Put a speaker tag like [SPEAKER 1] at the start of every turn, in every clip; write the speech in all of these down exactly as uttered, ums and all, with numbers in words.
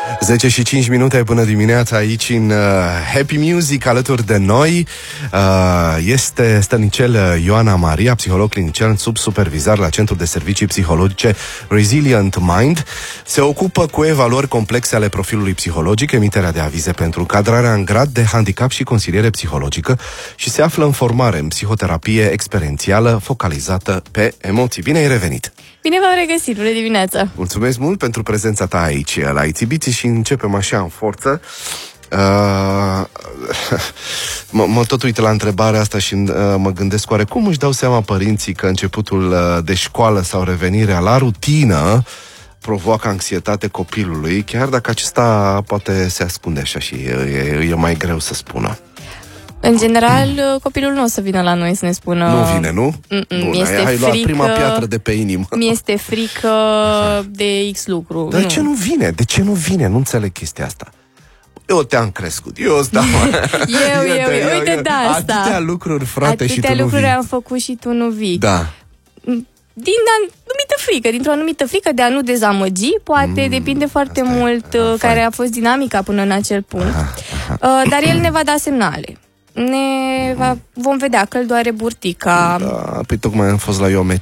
[SPEAKER 1] zece și cinci minute, bună dimineața aici în uh, Happy Music alături de noi. Uh, este stănicel Ioana Maria, psiholog clinician sub supervizar la Centrul de Servicii Psihologice Resilient Mind. Se ocupă cu evaluări complexe ale profilului psihologic, emiterea de avize pentru încadrarea în grad de handicap și consiliere psihologică și se află în formare în psihoterapie experiențială focalizată pe emoții. Bine ai revenit!
[SPEAKER 2] Bine v-am regăsit, bună dimineața!
[SPEAKER 1] Mulțumesc mult pentru prezența ta aici la Itibiții și începem așa în forță. Uh, mă, mă tot uit la întrebarea asta și uh, mă gândesc oare cum își dau seama părinții că începutul uh, de școală sau revenirea la rutină provoacă anxietate copilului, chiar dacă acesta poate se ascunde așa și e, e mai greu să spună.
[SPEAKER 2] În general, copilul nu o să vină la noi să ne spună...
[SPEAKER 1] Nu vine, nu?
[SPEAKER 2] Bun, este
[SPEAKER 1] ai
[SPEAKER 2] frică,
[SPEAKER 1] luat prima piatră de pe inimă.
[SPEAKER 2] Mi-este frică de X lucru.
[SPEAKER 1] Dar
[SPEAKER 2] nu.
[SPEAKER 1] de ce nu vine? De ce nu vine? Nu înțeleg chestia asta. Eu te-am crescut, eu îți dau...
[SPEAKER 2] eu, eu, eu, eu, uite de asta.
[SPEAKER 1] Atâtea lucruri, frate,
[SPEAKER 2] Atâtea
[SPEAKER 1] și tu
[SPEAKER 2] lucruri
[SPEAKER 1] nu vii.
[SPEAKER 2] am făcut și tu nu vii.
[SPEAKER 1] Da.
[SPEAKER 2] Din anumită frică, dintr-o anumită frică de a nu dezamăgi, poate mm, depinde foarte mult e, care a fost dinamica până în acel punct. Aha, aha. Dar el ne va da semnale. Ne va, vom vedea că îl doare burtica.
[SPEAKER 1] Da, păi tocmai am fost la I O M C.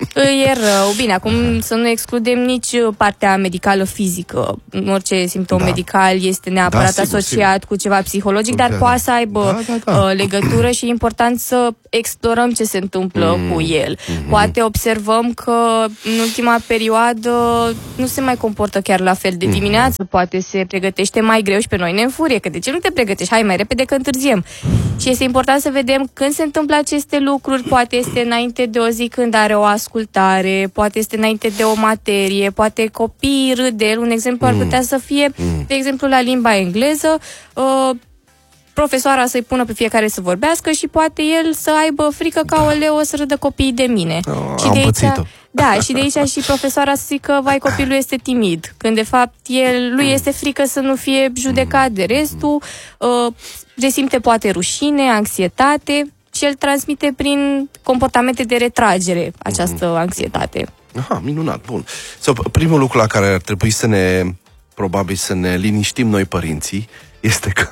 [SPEAKER 2] E rău. Bine, acum să nu excludem nici partea medicală fizică. Orice simptom da. medical este neapărat da, sigur, asociat sigur. cu ceva psihologic, dar da, poate să aibă da, da, da. legătură și e important să explorăm ce se întâmplă mm. cu el. Mm-hmm. Poate observăm că în ultima perioadă nu se mai comportă chiar la fel de dimineață, mm. poate se pregătește mai greu și pe noi ne înfurie, că de ce nu te pregătești? Hai mai repede că întârziem. Și este important să vedem când se întâmplă aceste lucruri, poate este înainte de o zi când are o ascultare, poate este înainte de o materie, poate copiii râd de el. Un exemplu ar putea să fie, de exemplu, la limba engleză, uh, profesoara să-i pună pe fiecare să vorbească și poate el să aibă frică că aoleu, o să râdă copiii de mine.
[SPEAKER 1] Oh,
[SPEAKER 2] și de aici, da, și de aici și profesoara să zică, vai, copilul este timid, când de fapt el, lui este frică să nu fie judecat de restul, uh, resimte poate rușine, anxietate și el transmite prin comportamente de retragere această anxietate.
[SPEAKER 1] Aha, minunat, bun. So, primul lucru la care ar trebui să ne, probabil să ne liniștim noi părinții, este că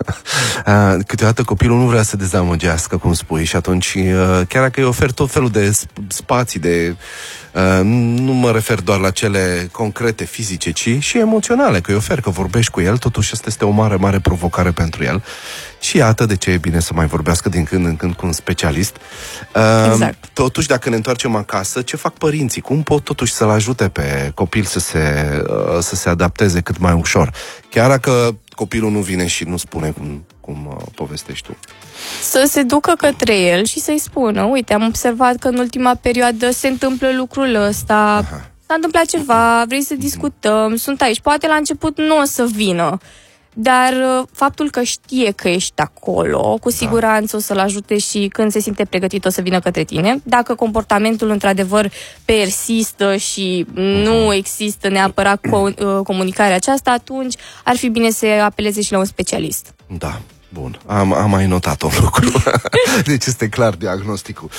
[SPEAKER 1] uh, câteodată copilul nu vrea să dezamăgească, cum spui, și atunci, uh, chiar dacă îi ofer tot felul de spații, de uh, nu mă refer doar la cele concrete, fizice, ci și emoționale, că îi ofer, că vorbești cu el, totuși asta este o mare, mare provocare pentru el. Și iată de ce e bine să mai vorbească din când în când cu un specialist. Uh,
[SPEAKER 2] exact.
[SPEAKER 1] Totuși, dacă ne întoarcem acasă, ce fac părinții? Cum pot totuși să-l ajute pe copil să se, uh, să se adapteze cât mai ușor? Chiar dacă copilul nu vine și nu spune cum, cum uh, povestești tu.
[SPEAKER 2] Să se ducă către el și să-i spună, uite, am observat că în ultima perioadă se întâmplă lucrul ăsta, Aha. s-a întâmplat ceva, vrei să discutăm, sunt aici. Poate la început nu o să vină, dar faptul că știe că ești acolo, cu siguranță o să-l ajute și când se simte pregătit o să vină către tine. Dacă comportamentul într-adevăr persistă și nu există neapărat co- comunicarea aceasta, atunci ar fi bine să apeleze și la un specialist.
[SPEAKER 1] Da. Bun, am, am mai notat un lucru. Deci este clar diagnosticul.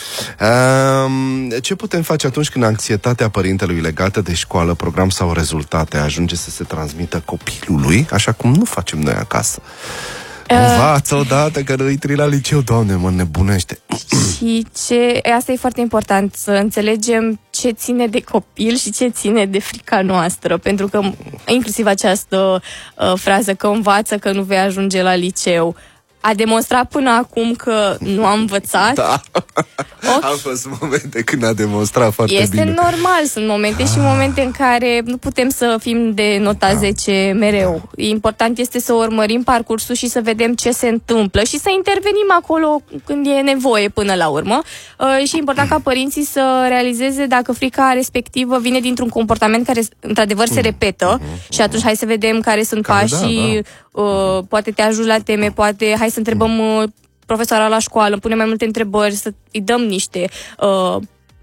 [SPEAKER 1] Um, ce putem face atunci când anxietatea părintelui legată de școală, program sau rezultate ajunge să se transmită copilului, așa cum nu facem noi acasă? Uh, Învață odată că nu intri la liceu, Doamne, mă nebunește.
[SPEAKER 2] Și ce, asta e foarte important, să înțelegem ce ține de copil și ce ține de frica noastră, pentru că inclusiv această uh, frază că învață că nu vei ajunge la liceu a demonstrat până acum că nu a învățat.
[SPEAKER 1] Da. Okay. Am fost momente când a demonstrat foarte
[SPEAKER 2] este
[SPEAKER 1] bine.
[SPEAKER 2] Este normal, sunt momente și momente în care nu putem să fim de nota zece mereu. Important este să urmărim parcursul și să vedem ce se întâmplă și să intervenim acolo când e nevoie până la urmă. Uh, și e important ca părinții să realizeze dacă frica respectivă vine dintr-un comportament care într-adevăr se repetă și atunci hai să vedem care sunt care, pașii, da, da. Uh, poate te ajut la teme, poate hai să întrebăm uh, profesoara la școală, punem mai multe întrebări, să îi dăm niște uh,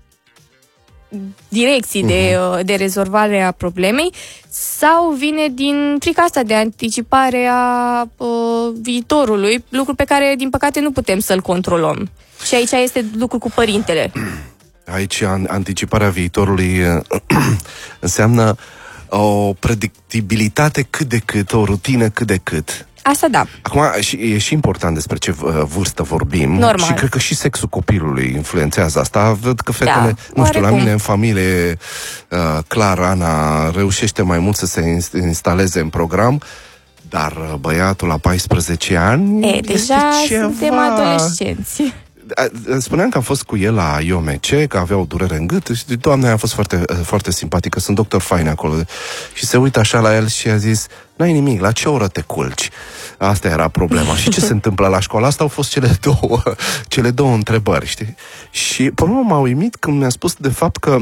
[SPEAKER 2] direcții uh-huh. de, uh, de rezolvare a problemei, sau vine din frica asta de anticipare a uh, viitorului, lucru pe care, din păcate, nu putem să-l controlăm. Și aici este lucru cu părintele.
[SPEAKER 1] Aici anticiparea viitorului înseamnă o predictibilitate cât de cât, o rutină cât de cât.
[SPEAKER 2] Asta da.
[SPEAKER 1] Acum, e și important despre ce vârstă vorbim.
[SPEAKER 2] Normal.
[SPEAKER 1] Și cred că și sexul copilului influențează asta. Văd că fetele,
[SPEAKER 2] da,
[SPEAKER 1] nu știu, la
[SPEAKER 2] cum.
[SPEAKER 1] mine în familie, uh, clar, Ana reușește mai mult să se instaleze în program, dar băiatul la paisprezece ani
[SPEAKER 2] e, deja
[SPEAKER 1] ceva...
[SPEAKER 2] suntem adolescenți.
[SPEAKER 1] Spuneam că am fost cu el la I O M C, că avea o durere în gât și doamna a fost foarte, foarte simpatică, sunt doctor fain acolo. Și se uită așa la el și a zis: n-ai nimic, la ce oră te culci? Asta era problema. Și ce se întâmplă la școală? Asta au fost cele două, cele două întrebări, știi? Și până m-a uimit când mi-a spus de fapt că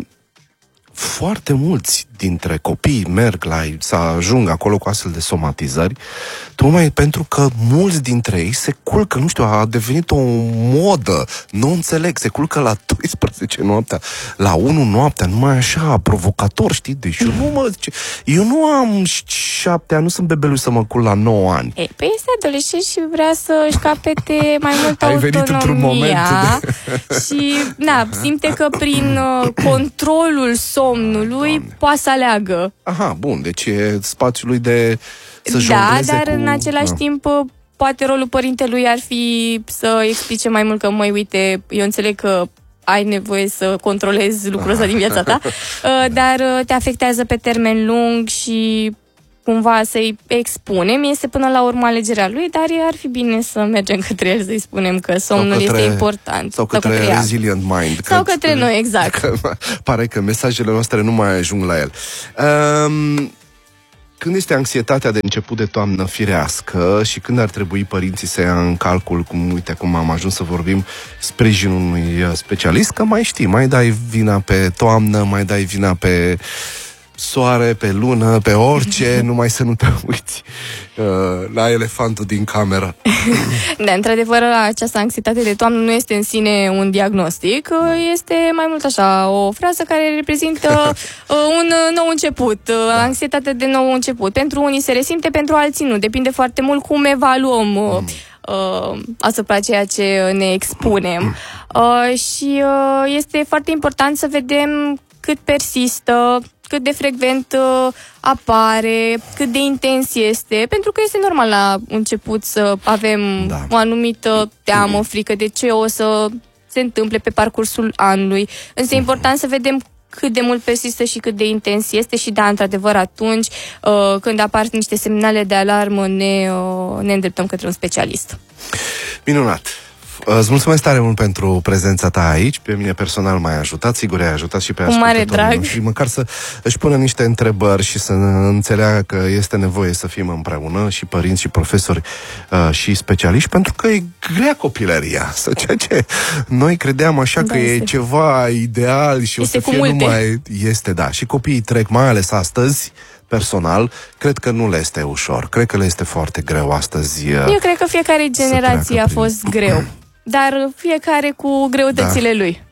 [SPEAKER 1] foarte mulți dintre copii merg la să ajung acolo cu astfel de somatizări, tocmai pentru că mulți dintre ei se culcă, nu știu, a devenit o modă, nu înțeleg, se culcă la doisprezece noaptea, la unu noaptea, numai așa, provocator, știi? Deci eu nu mă, eu nu am șapte ani, nu sunt bebeluș să mă culc la nouă ani.
[SPEAKER 2] Ei, păi este adolescent și vrea să-și capete mai mult
[SPEAKER 1] Ai
[SPEAKER 2] autonomia.
[SPEAKER 1] venit într-un moment de...
[SPEAKER 2] și, na, simte că prin uh, controlul somnului Doamne. Poate să aleagă.
[SPEAKER 1] Aha, bun, deci e spațiul lui de să
[SPEAKER 2] da,
[SPEAKER 1] jongleze
[SPEAKER 2] dar
[SPEAKER 1] cu...
[SPEAKER 2] în același
[SPEAKER 1] da.
[SPEAKER 2] timp poate rolul părintelui ar fi să explice mai mult că, măi, uite, eu înțeleg că ai nevoie să controlezi lucrul ăsta din viața ta, dar te afectează pe termen lung și cumva să-i expunem. Este până la urmă alegerea lui, dar ar fi bine să mergem către el, să-i spunem că somnul către, este important.
[SPEAKER 1] Sau către, sau către Resilient Mind.
[SPEAKER 2] Sau că, către noi, exact.
[SPEAKER 1] Că, pare că mesajele noastre nu mai ajung la el. Um, când este anxietatea de început de toamnă firească și când ar trebui părinții să ia în calcul, cum, uite, cum am ajuns să vorbim, sprijinul unui specialist, că mai știi, mai dai vina pe toamnă, mai dai vina pe soare, pe lună, pe orice, numai să nu te uiți uh, la elefantul din cameră.
[SPEAKER 2] Da, într-adevăr, această anxietate de toamnă nu este în sine un diagnostic, este mai mult așa, o frază care reprezintă uh, un nou început, uh, anxietate de nou început. Pentru unii se resimte, pentru alții nu. Depinde foarte mult cum evaluăm uh, uh, asupra ceea ce ne expunem. Uh, și uh, este foarte important să vedem cât persistă, cât de frecvent uh, apare, cât de intens este, pentru că este normal la început să avem da. o anumită teamă, frică de ce o să se întâmple pe parcursul anului. Însă e important să vedem cât de mult persistă și cât de intens este și da, într-adevăr, atunci uh, când apar niște semnale de alarmă ne, uh, ne îndreptăm către un specialist.
[SPEAKER 1] Minunat! Îți mulțumesc tare mult pentru prezența ta aici. Pe mine personal m-ai ajutat, sigur ai ajutat și pe ascultătorii noștri, măcar să își pună niște întrebări și să înțeleagă că este nevoie să fim împreună, și părinți și profesori uh, și specialiști, pentru că e grea copilăria. Să ceea ce noi credeam așa da, că este. e ceva ideal și este o să fie multe. numai... Este, da. Și copiii trec, mai ales astăzi, personal, cred că nu le este ușor. Cred că le este foarte greu astăzi.
[SPEAKER 2] Eu cred că fiecare generație a fost prin... greu. Dar fiecare cu greutățile da. lui.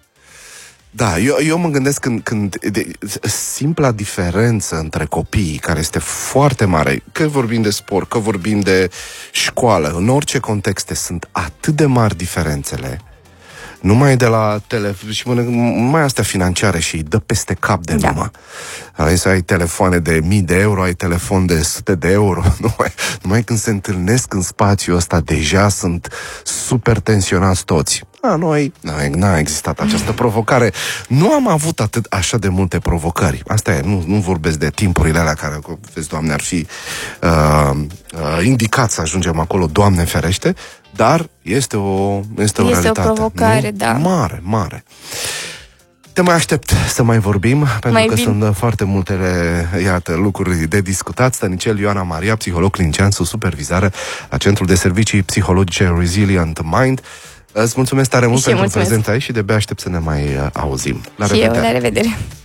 [SPEAKER 1] Da, eu, eu mă gândesc când, când de, simpla diferență între copiii, care este foarte mare, că vorbim de sport, că vorbim de școală, în orice contexte sunt atât de mari diferențele, numai de la tele... și mă, mai astea financiare și îi dă peste cap de da. numai. Ai să ai telefoane de mii de euro, ai telefon de sute de euro. Numai, numai când se întâlnesc în spațiul ăsta, deja sunt super tensionați toți. A, noi, n-a existat această provocare. Nu am avut atât așa de multe provocări. Asta e, nu, nu vorbesc de timpurile alea care, vezi, Doamne, ar fi uh, uh, indicat să ajungem acolo, Doamne ferește, dar este o, este o
[SPEAKER 2] este
[SPEAKER 1] realitate.
[SPEAKER 2] o provocare,
[SPEAKER 1] nu?
[SPEAKER 2] da.
[SPEAKER 1] Mare, mare. Te mai aștept să mai vorbim, pentru mai că bine. sunt foarte multe, iată, lucruri de discutat. Stănicel Ioana Maria, psiholog clinician sub supervizare la Centrul de Servicii Psihologice Resilient Mind. Îți mulțumesc tare mult și pentru prezența aici și de-abia aștept să ne mai auzim. La
[SPEAKER 2] și
[SPEAKER 1] revedere!
[SPEAKER 2] Eu, la revedere!